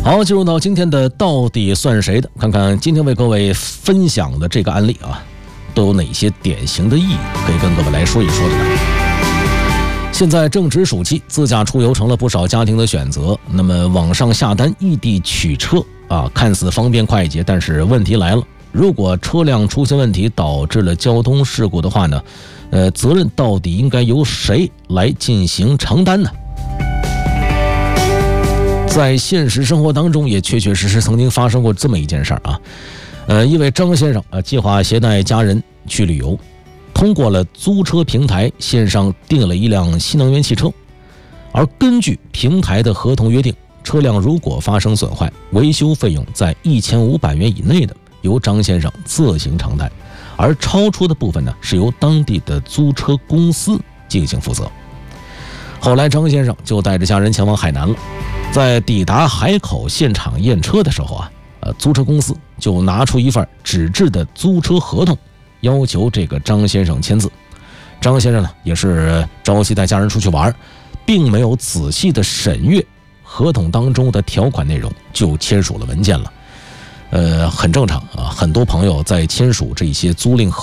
好，进入到今天的到底算谁的，看看今天为各位分享的这个案例啊，都有哪些典型的意义，可以跟各位来说一说的呢？现在正值暑期，自驾出游成了不少家庭的选择。那么网上下单异地取车啊，看似方便快捷，但是问题来了，如果车辆出现问题导致了交通事故的话呢，责任到底应该由谁来进行承担呢？在现实生活当中也确确实实曾经发生过这么一件事儿啊，一位张先生计划携带家人去旅游，通过了租车平台线上订了一辆新能源汽车，而根据平台的合同约定，车辆如果发生损坏，维修费用在1500元以内的由张先生自行承担，而超出的部分呢是由当地的租车公司进行负责。后来张先生就带着家人前往海南了，在抵达海口现场验车的时候租车公司就拿出一份纸质的租车合同，要求这个张先生签字。张先生呢也是着急带家人出去玩，并没有仔细的审阅合同当中的条款内容，就签署了文件了。很正常啊，很多朋友在签署这些租赁合